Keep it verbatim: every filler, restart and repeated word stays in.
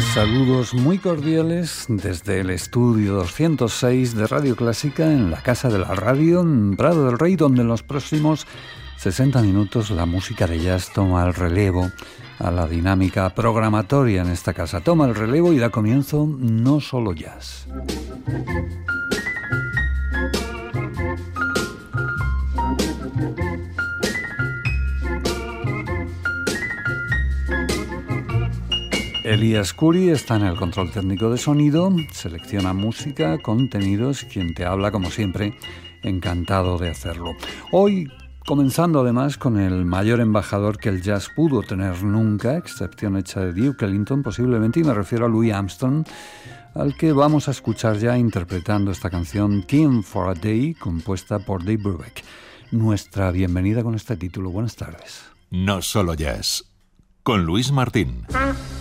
Saludos muy cordiales desde el estudio doscientos seis de Radio Clásica en la Casa de la Radio en Prado del Rey, donde en los próximos sesenta minutos la música de jazz toma el relevo a la dinámica programatoria en esta casa. Toma el relevo y da comienzo No Solo Jazz. Elías Curi está en el control técnico de sonido, selecciona música, contenidos, quien te habla como siempre, encantado de hacerlo. Hoy, comenzando además con el mayor embajador que el jazz pudo tener nunca, excepción hecha de Duke Ellington posiblemente, y me refiero a Louis Armstrong, al que vamos a escuchar ya interpretando esta canción Theme for a Day, compuesta por Dave Brubeck. Nuestra bienvenida con este título. Buenas tardes. No Solo Jazz, con Luis Martín.